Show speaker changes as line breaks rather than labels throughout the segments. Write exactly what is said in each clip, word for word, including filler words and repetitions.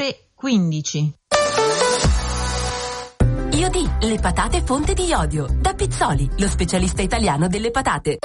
ore quindici.
Iodi, le patate fonte di iodio. Da Pizzoli, lo specialista italiano delle patate.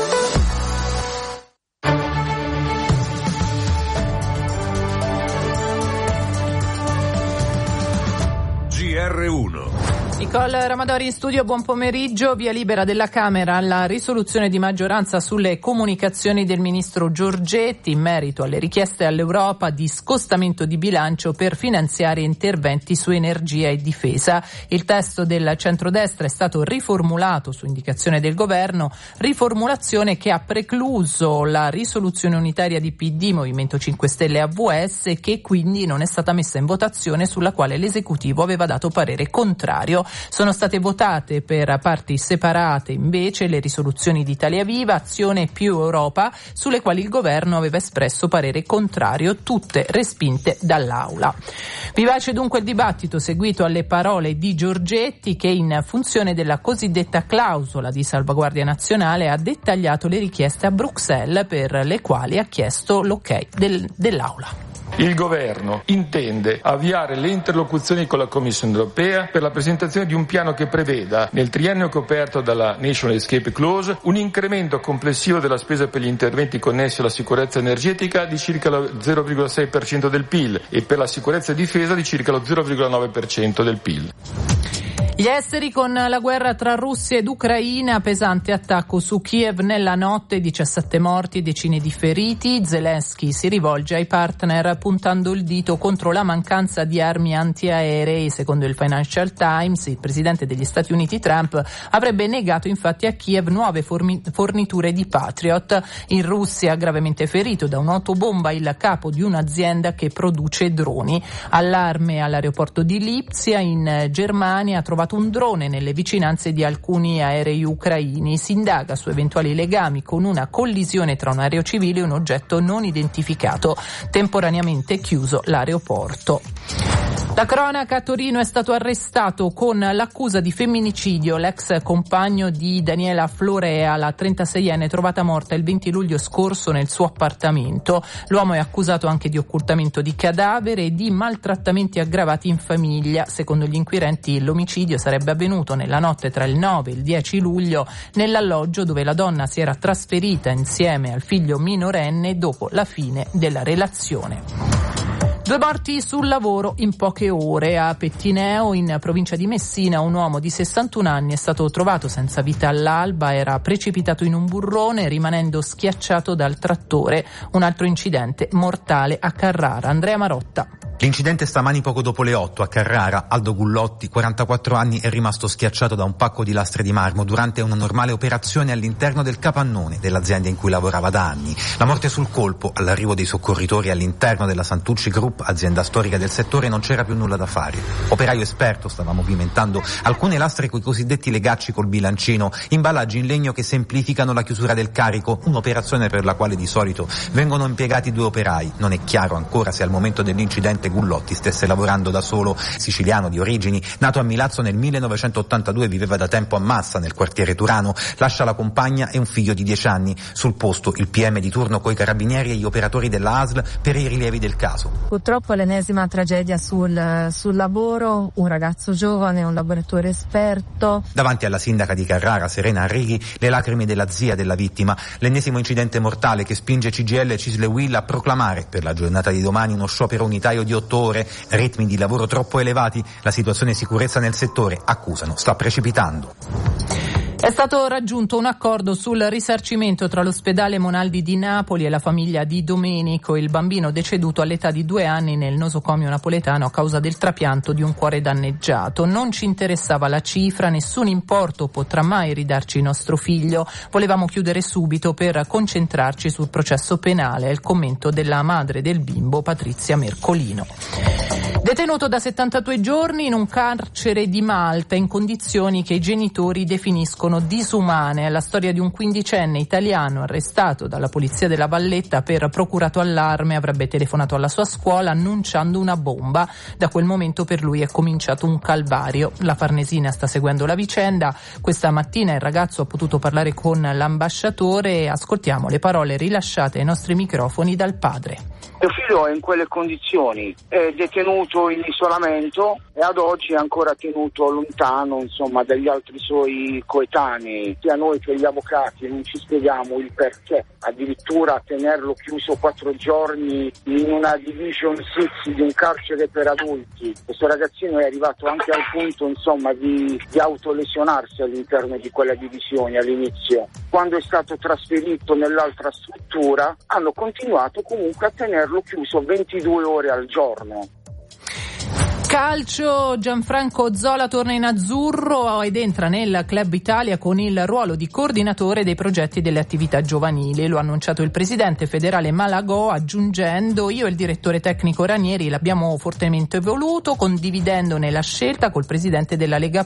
G R uno.
Nicole Ramadori in studio, buon pomeriggio. Via libera della Camera alla risoluzione di maggioranza sulle comunicazioni del ministro Giorgetti in merito alle richieste all'Europa di scostamento di bilancio per finanziare interventi su energia e difesa. Il testo del centrodestra è stato riformulato su indicazione del governo, riformulazione che ha precluso la risoluzione unitaria di P D, Movimento cinque Stelle e A V S, che quindi non è stata messa in votazione, sulla quale l'esecutivo aveva dato parere contrario. Sono state votate per parti separate invece le risoluzioni di Italia Viva, Azione più Europa, sulle quali il governo aveva espresso parere contrario, tutte respinte dall'Aula. Vivace dunque il dibattito seguito alle parole di Giorgetti, che in funzione della cosiddetta clausola di salvaguardia nazionale ha dettagliato le richieste a Bruxelles, per le quali ha chiesto l'ok del, dell'Aula.
Il governo intende avviare le interlocuzioni con la Commissione europea per la presentazione di un piano che preveda, nel triennio coperto dalla National Escape Clause, un incremento complessivo della spesa per gli interventi connessi alla sicurezza energetica di circa lo zero virgola sei per cento del P I L e per la sicurezza e difesa di circa lo zero virgola nove per cento del P I L.
Gli esteri con la guerra tra Russia ed Ucraina, pesante attacco su Kiev nella notte, diciassette morti e decine di feriti. Zelensky si rivolge ai partner puntando il dito contro la mancanza di armi antiaerei. Secondo il Financial Times, il presidente degli Stati Uniti Trump avrebbe negato infatti a Kiev nuove formi- forniture di Patriot. In Russia, gravemente ferito da un'autobomba il capo di un'azienda che produce droni. Allarme all'aeroporto di Lipsia in Germania, ha trovato un drone nelle vicinanze di alcuni aerei ucraini. Si indaga su eventuali legami con una collisione tra un aereo civile e un oggetto non identificato. Temporaneamente chiuso l'aeroporto. La cronaca: a Torino è stato arrestato con l'accusa di femminicidio l'ex compagno di Daniela Florea, la trentaseienne trovata morta il venti luglio scorso nel suo appartamento. L'uomo è accusato anche di occultamento di cadavere e di maltrattamenti aggravati in famiglia. Secondo gli inquirenti, l'omicidio sarebbe avvenuto nella notte tra il nove e il dieci luglio nell'alloggio dove la donna si era trasferita insieme al figlio minorenne dopo la fine della relazione. Due morti sul lavoro in poche ore. A Pettineo, in provincia di Messina, un uomo di sessantuno anni è stato trovato senza vita all'alba. Era precipitato in un burrone rimanendo schiacciato dal trattore. Un altro incidente mortale a Carrara. Andrea Marotta.
L'incidente stamani poco dopo le otto a Carrara. Aldo Gullotti, quarantaquattro anni, è rimasto schiacciato da un pacco di lastre di marmo durante una normale operazione all'interno del capannone dell'azienda in cui lavorava da anni. La morte sul colpo. All'arrivo dei soccorritori all'interno della Santucci Group, azienda storica del settore, non c'era più nulla da fare. Operaio esperto stava movimentando alcune lastre coi cosiddetti legacci col bilancino, imballaggi in legno che semplificano la chiusura del carico, un'operazione per la quale di solito vengono impiegati due operai. Non è chiaro ancora se al momento dell'incidente Gullotti stesse lavorando da solo. Siciliano di origini, nato a Milazzo nel millenovecentottantadue, viveva da tempo a Massa nel quartiere Turano, lascia la compagna e un figlio di dieci anni. Sul posto il P M di turno coi carabinieri e gli operatori della A S L per i rilievi del caso.
Purtroppo l'ennesima tragedia sul, sul lavoro, un ragazzo giovane, un lavoratore esperto.
Davanti alla sindaca di Carrara, Serena Arrighi, le lacrime della zia della vittima. L'ennesimo incidente mortale che spinge C G I L e Cisle Will a proclamare per la giornata di domani uno sciopero unitario di otto ore, ritmi di lavoro troppo elevati. La situazione di sicurezza nel settore, accusano, sta precipitando.
È stato raggiunto un accordo sul risarcimento tra l'ospedale Monaldi di Napoli e la famiglia di Domenico, il bambino deceduto all'età di due anni nel nosocomio napoletano a causa del trapianto di un cuore danneggiato. Non ci interessava la cifra, nessun importo potrà mai ridarci nostro figlio. Volevamo chiudere subito per concentrarci sul processo penale, è il commento della madre del bimbo, Patrizia Mercolino. Detenuto da settantadue giorni in un carcere di Malta in condizioni che i genitori definiscono disumane. È la storia di un quindicenne italiano arrestato dalla polizia della Valletta per procurato allarme. Avrebbe telefonato alla sua scuola annunciando una bomba. Da quel momento per lui è cominciato un calvario. La Farnesina sta seguendo la vicenda. Questa mattina il ragazzo ha potuto parlare con l'ambasciatore. Ascoltiamo le parole rilasciate ai nostri microfoni dal padre.
Mio figlio è in quelle condizioni, è detenuto in isolamento e ad oggi è ancora tenuto lontano, insomma, dagli altri suoi coetanei. Sia noi che gli avvocati non ci spieghiamo il perché, addirittura tenerlo chiuso quattro giorni in una division six di un carcere per adulti. Questo ragazzino è arrivato anche al punto, insomma, di, di autolesionarsi all'interno di quella divisione all'inizio. Quando è stato trasferito nell'altra struttura hanno continuato comunque a tenerlo chiuso ventidue ore al giorno.
Calcio, Gianfranco Zola torna in azzurro ed entra nel Club Italia con il ruolo di coordinatore dei progetti delle attività giovanili. Lo ha annunciato il presidente federale Malagò, aggiungendo: io e il direttore tecnico Ranieri l'abbiamo fortemente voluto, condividendone la scelta col presidente della Lega